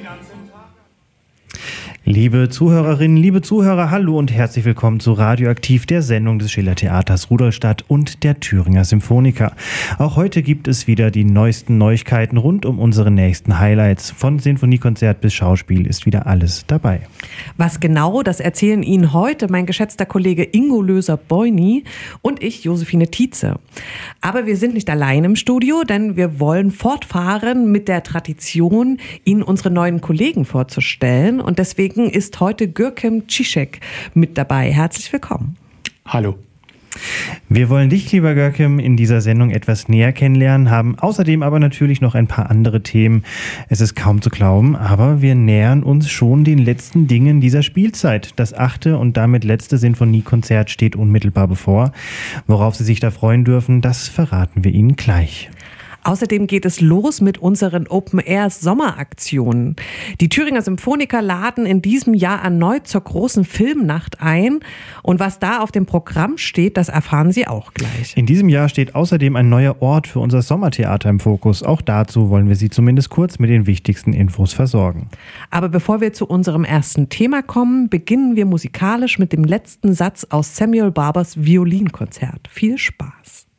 Liebe Zuhörerinnen, liebe Zuhörer, hallo und herzlich willkommen zu Radioaktiv, der Sendung des Schillertheaters Rudolstadt und der Thüringer Symphoniker. Auch heute gibt es wieder die neuesten Neuigkeiten rund um unsere nächsten Highlights. Von Sinfoniekonzert bis Schauspiel ist wieder alles dabei. Was genau, das erzählen Ihnen heute mein geschätzter Kollege Ingo Löser-Boyny und ich, Josephine Tietze. Aber wir sind nicht allein im Studio, denn wir wollen fortfahren mit der Tradition, Ihnen unsere neuen Kollegen vorzustellen. Und deswegen ist heute Görkem Ciszek mit dabei. Herzlich willkommen. Hallo. Wir wollen dich, lieber Görkem, in dieser Sendung etwas näher kennenlernen, haben außerdem aber natürlich noch ein paar andere Themen. Es ist kaum zu glauben, aber wir nähern uns schon den letzten Dingen dieser Spielzeit. Das 8. und damit letzte Sinfoniekonzert steht unmittelbar bevor. Worauf Sie sich da freuen dürfen, das verraten wir Ihnen gleich. Außerdem geht es los mit unseren Open-Air-Sommeraktionen. Die Thüringer Symphoniker laden in diesem Jahr erneut zur großen Filmnacht ein. Und was da auf dem Programm steht, das erfahren Sie auch gleich. In diesem Jahr steht außerdem ein neuer Ort für unser Sommertheater im Fokus. Auch dazu wollen wir Sie zumindest kurz mit den wichtigsten Infos versorgen. Aber bevor wir zu unserem ersten Thema kommen, beginnen wir musikalisch mit dem letzten Satz aus Samuel Barbers Violinkonzert. Viel Spaß!